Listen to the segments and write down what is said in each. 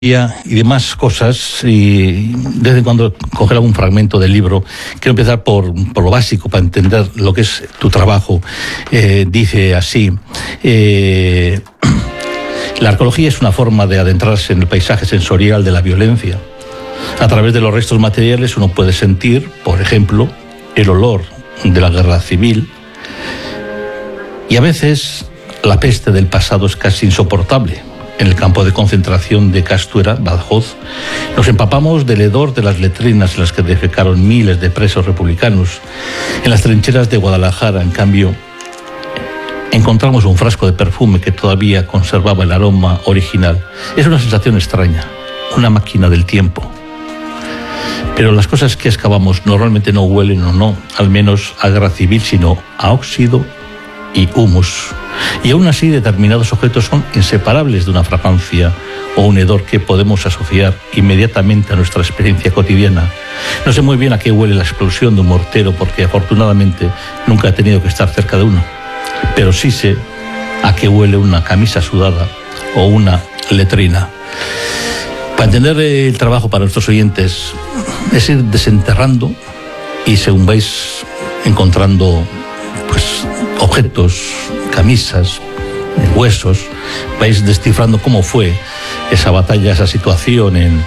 y demás cosas, y de vez en cuando coger algún fragmento del libro. Quiero empezar por lo básico para entender lo que es tu trabajo. Dice así: la arqueología es una forma de adentrarse en el paisaje sensorial de la violencia. A través de los restos materiales uno puede sentir, por ejemplo, el olor de la guerra civil, y a veces la peste del pasado es casi insoportable. En el campo de concentración de Castuera, Badajoz, nos empapamos del hedor de las letrinas en las que defecaron miles de presos republicanos. En las trincheras de Guadalajara, en cambio, encontramos un frasco de perfume que todavía conservaba el aroma original. Es una sensación extraña, una máquina del tiempo. Pero las cosas que excavamos normalmente no huelen, o no, al menos a guerra civil, sino a óxido y humus. Y aún así determinados objetos son inseparables de una fragancia o un hedor que podemos asociar inmediatamente a nuestra experiencia cotidiana. No sé muy bien a qué huele la explosión de un mortero, porque afortunadamente nunca he tenido que estar cerca de uno, pero sí sé a qué huele una camisa sudada o una letrina. Para entender el trabajo para nuestros oyentes es ir desenterrando, y según vais encontrando pues objetos, camisas, huesos, vais descifrando cómo fue esa batalla, esa situación en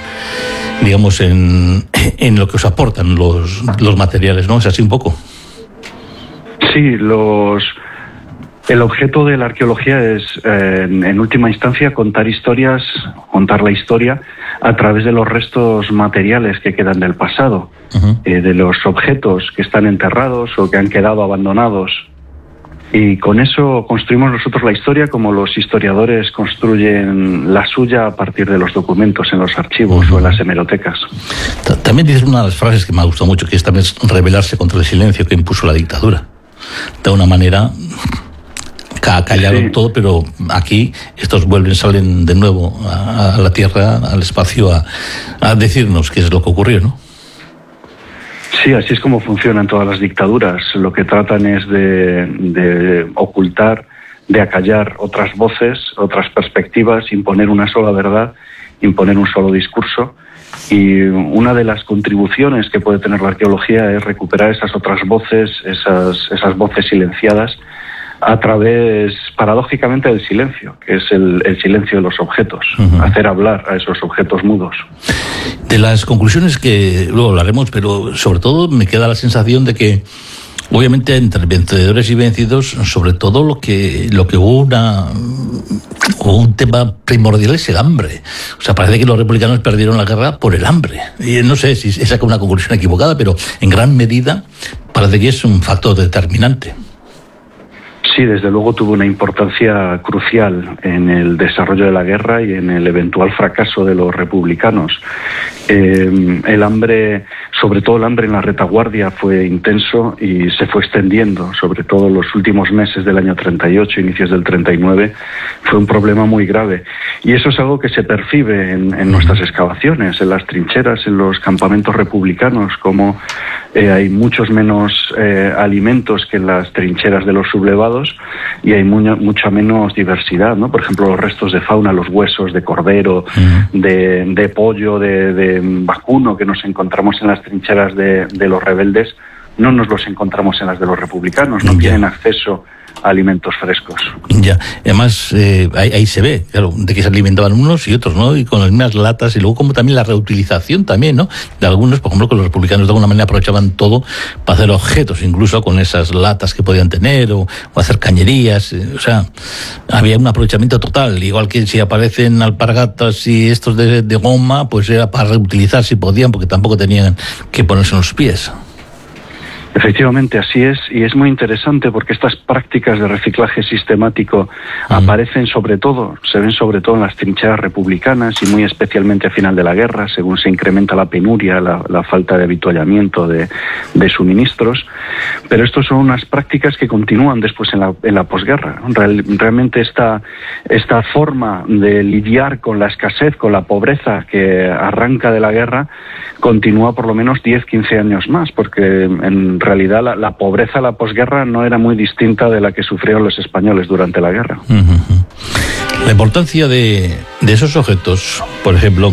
lo que os aportan los materiales, ¿no? ¿Es así un poco? Sí, el objeto de la arqueología es, en última instancia, contar la historia a través de los restos materiales que quedan del pasado, de los objetos que están enterrados o que han quedado abandonados. Y con eso construimos nosotros la historia, como los historiadores construyen la suya a partir de los documentos en los archivos o en las hemerotecas. También dices una de las frases que me ha gustado mucho, que es también rebelarse contra el silencio que impuso la dictadura. De una manera callaron todo, pero aquí estos salen de nuevo a la tierra, al espacio, a decirnos qué es lo que ocurrió, ¿no? Sí, así es como funcionan todas las dictaduras. Lo que tratan es de ocultar, de acallar otras voces, otras perspectivas, imponer una sola verdad, imponer un solo discurso. Y una de las contribuciones que puede tener la arqueología es recuperar esas otras voces, esas voces silenciadas, a través, paradójicamente, del silencio, que es el silencio de los objetos, hacer hablar a esos objetos mudos. De las conclusiones que luego hablaremos, pero sobre todo me queda la sensación de que, obviamente, entre vencedores y vencidos, sobre todo lo que hubo un tema primordial es el hambre. O sea, parece que los republicanos perdieron la guerra por el hambre. Y no sé si he sacado una conclusión equivocada, pero en gran medida parece que es un factor determinante. Sí, desde luego tuvo una importancia crucial en el desarrollo de la guerra y en el eventual fracaso de los republicanos. El hambre, sobre todo el hambre en la retaguardia, fue intenso y se fue extendiendo, sobre todo en los últimos meses del año 38, inicios del 39, fue un problema muy grave. Y eso es algo que se percibe en nuestras excavaciones, en las trincheras, en los campamentos republicanos, como hay muchos menos alimentos que en las trincheras de los sublevados, y hay mucha menos diversidad, ¿no? Por ejemplo, los restos de fauna, los huesos de cordero, de pollo, de vacuno que nos encontramos en las trincheras de los rebeldes, no nos los encontramos en las de los republicanos, no tienen acceso a alimentos frescos. Ya, además ahí se ve, claro, de que se alimentaban unos y otros, ¿no? Y con las mismas latas, y luego como también la reutilización también, ¿no? De algunos, por ejemplo, que los republicanos de alguna manera aprovechaban todo para hacer objetos, incluso con esas latas que podían tener, o hacer cañerías, o sea, había un aprovechamiento total, igual que si aparecen alpargatas y estos de goma, pues era para reutilizar si podían, porque tampoco tenían que ponerse en los pies. Efectivamente, así es, y es muy interesante porque estas prácticas de reciclaje sistemático aparecen se ven sobre todo en las trincheras republicanas y muy especialmente a final de la guerra, según se incrementa la penuria, la falta de avituallamiento de suministros, pero estos son unas prácticas que continúan después en la posguerra. Realmente esta forma de lidiar con la escasez, con la pobreza que arranca de la guerra, continúa por lo menos 10-15 años más, porque en realidad la pobreza de la posguerra no era muy distinta de la que sufrieron los españoles durante la guerra. La importancia de esos objetos, por ejemplo,